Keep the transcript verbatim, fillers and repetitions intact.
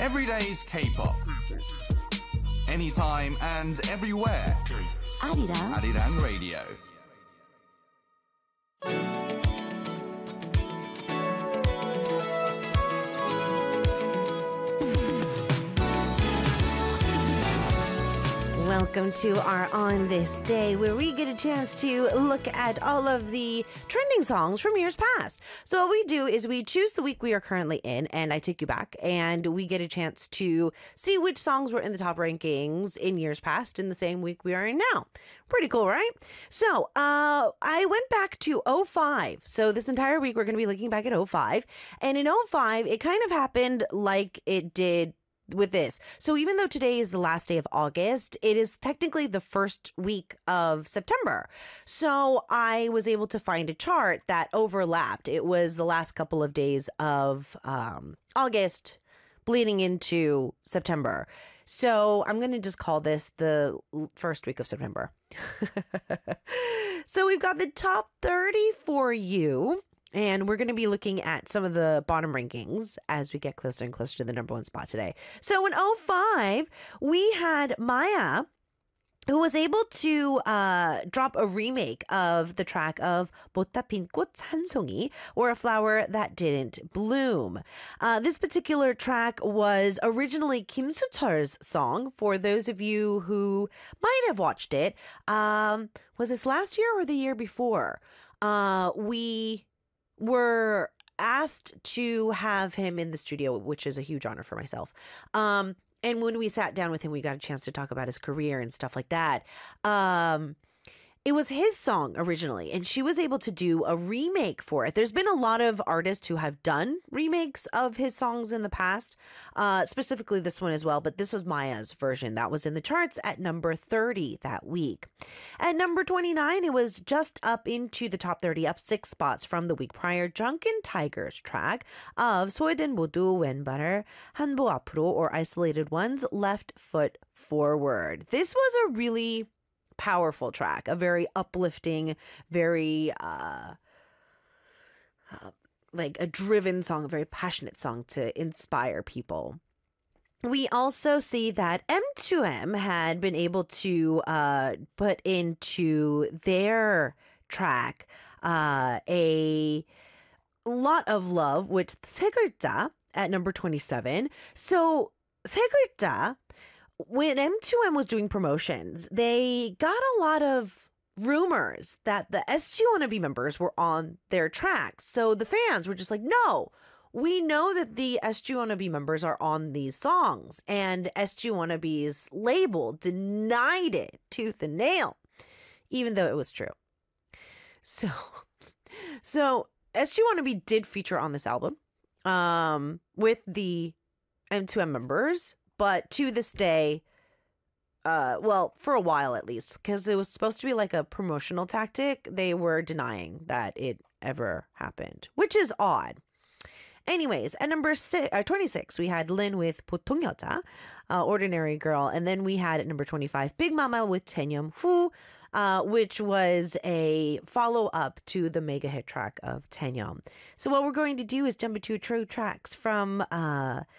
Everyday's K-pop. Anytime and everywhere. Arirang. Arirang Radio. Welcome to our On This Day, where we get a chance to look at all of the trending songs from years past. So what we do is we choose the week we are currently in, and I take you back, and we get a chance to see which songs were in the top rankings in years past in the same week we are in now. Pretty cool, right? So uh, I went back to oh five. So this entire week we're going to be looking back at oh five. And in oh five, it kind of happened like it did with this. So even though today is the last day of August, it is technically the first week of September. So I was able to find a chart that overlapped. It was the last couple of days of um, August bleeding into September. So I'm going to just call this the first week of September. So we've got the top thirty for you. And we're going to be looking at some of the bottom rankings as we get closer and closer to the number one spot today. So in oh five, we had Maya, who was able to uh, drop a remake of the track of 못다 핀 꽃 한 송이, or A Flower That Didn't Bloom. Uh, this particular track was originally Kim Soo-cheol's song. For those of you who might have watched it, um, was this last year or the year before? Uh, we... were asked to have him in the studio, which is a huge honor for myself. Um, and when we sat down with him, we got a chance to talk about his career and stuff like that. Um, it was his song originally, and she was able to do a remake for it. There's been a lot of artists who have done remakes of his songs in the past, uh, specifically this one as well, but this was Maya's version. That was in the charts at number thirty that week. At number twenty-nine, it was just up into the top thirty, up six spots from the week prior. Drunken Tiger's track of 소외된 모두 왼발을 한 보 앞으로, or Isolated Ones, Left Foot Forward. This was a really powerful track, a very uplifting, very uh, uh, like a driven song, a very passionate song to inspire people. We also see that M two M had been able to uh, put into their track uh, a lot of love with 세 글자 at number twenty-seven. So 세 글자, when M two M was doing promotions, they got a lot of rumors that the S G Wannabe members were on their tracks. So the fans were just like, no, we know that the S G Wannabe members are on these songs. And S G Wannabe's label denied it tooth and nail, even though it was true. So, so S G Wannabe did feature on this album um, with the M two M members. But to this day, uh, well, for a while at least, because it was supposed to be like a promotional tactic, they were denying that it ever happened, which is odd. Anyways, at number six, uh, twenty-six, we had Lin with 보통 여자, uh, Ordinary Girl. And then we had at number twenty-five, Big Mama with Taeyeom Woo, uh, which was a follow-up to the mega hit track of Taeyeom. So what we're going to do is jump into two tracks from uh,